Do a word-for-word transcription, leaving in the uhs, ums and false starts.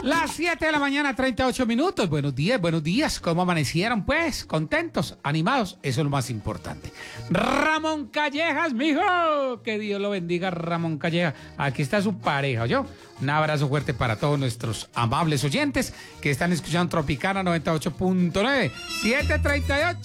Las siete de la mañana, treinta y ocho minutos. Buenos días, buenos días. ¿Cómo amanecieron? Pues, contentos, animados. Eso es lo más importante. Ramón Callejas, mijo. Que Dios lo bendiga, Ramón Callejas. Aquí está su pareja, ¿yo? Un abrazo fuerte para todos nuestros amables oyentes que están escuchando Tropicana noventa y ocho punto nueve. siete treinta y ocho.